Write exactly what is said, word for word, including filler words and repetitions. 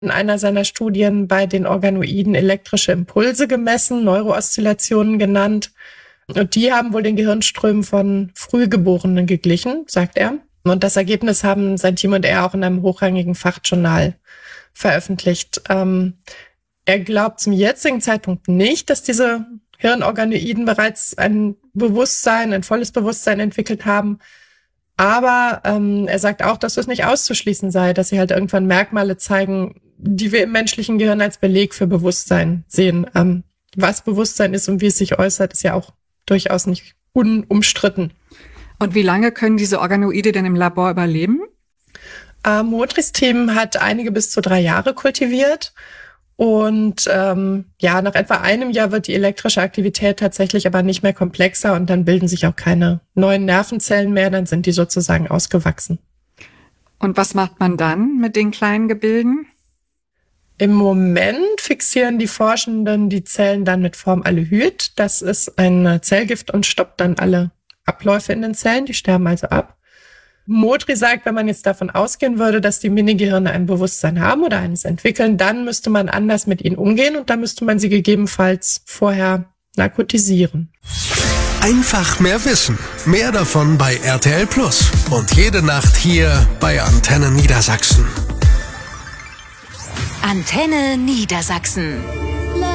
in einer seiner Studien bei den Organoiden elektrische Impulse gemessen, Neurooszillationen genannt. Und die haben wohl den Gehirnströmen von Frühgeborenen geglichen, sagt er. Und das Ergebnis haben sein Team und er auch in einem hochrangigen Fachjournal veröffentlicht. Ähm, er glaubt zum jetzigen Zeitpunkt nicht, dass diese Hirnorganoiden bereits ein Bewusstsein, ein volles Bewusstsein entwickelt haben. Aber ähm, er sagt auch, dass es nicht auszuschließen sei, dass sie halt irgendwann Merkmale zeigen, die wir im menschlichen Gehirn als Beleg für Bewusstsein sehen. Ähm, was Bewusstsein ist und wie es sich äußert, ist ja auch durchaus nicht unumstritten. Und wie lange können diese Organoide denn im Labor überleben? Ähm, Motris Team hat einige bis zu drei Jahre kultiviert. Und ähm, ja, nach etwa einem Jahr wird die elektrische Aktivität tatsächlich aber nicht mehr komplexer und dann bilden sich auch keine neuen Nervenzellen mehr, dann sind die sozusagen ausgewachsen. Und was macht man dann mit den kleinen Gebilden? Im Moment fixieren die Forschenden die Zellen dann mit Formaldehyd. Das ist ein Zellgift und stoppt dann alle Abläufe in den Zellen, die sterben also ab. Motri sagt, wenn man jetzt davon ausgehen würde, dass die Minigehirne ein Bewusstsein haben oder eines entwickeln, dann müsste man anders mit ihnen umgehen und dann müsste man sie gegebenenfalls vorher narkotisieren. Einfach mehr wissen. Mehr davon bei R T L Plus und jede Nacht hier bei Antenne Niedersachsen. Antenne Niedersachsen.